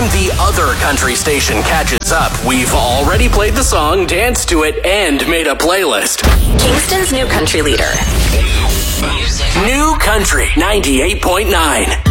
time the other country station catches up, we've already played the song, danced to it, and made a playlist. Kingston's new country leader. New Country 98.9.